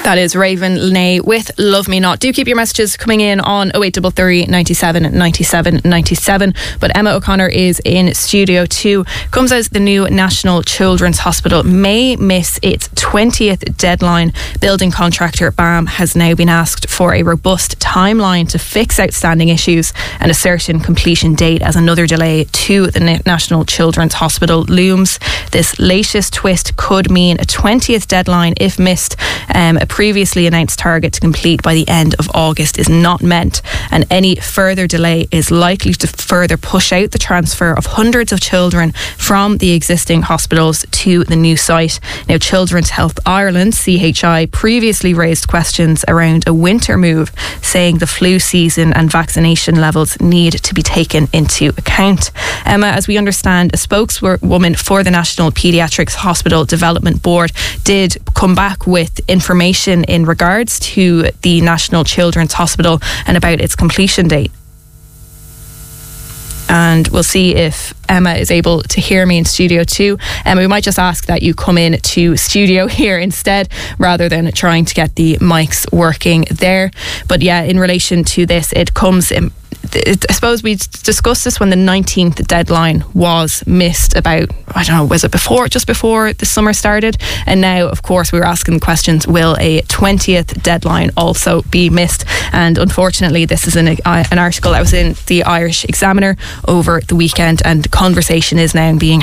That is Raven Lenae with Love Me Not. Do keep your messages coming in on 0833 97 97 97. But Emma O'Connor is in Studio 2. Comes as the new National Children's Hospital may miss its 20th deadline. Building contractor BAM has now been asked for a robust timeline to fix outstanding issues, and a certain completion date as another delay to the National Children's Hospital looms. This latest twist could mean a 20th deadline if missed. A previously announced target to complete by the end of August is not met, and any further delay is likely to further push out the transfer of hundreds of children from the existing hospitals to the new site. Now, Children's Health Ireland, CHI, previously raised questions around a winter move, saying the flu season and vaccination levels need to be taken into account. Emma, as we understand, a spokeswoman for the National Paediatrics Hospital Development Board did come back with information in regards to the National Children's Hospital and about its completion date. And we'll see if Emma is able to hear me in Studio 2. Emma, we might just ask that you come in to studio here instead, rather than trying to get the mics working there. But yeah, in relation to this, it comes in, I suppose we discussed this when the 19th deadline was missed about, I don't know, was it just before the summer started? And now, of course, we were asking the questions, will a 20th deadline also be missed? And unfortunately, this is an article that was in the Irish Examiner over the weekend, and conversation is now being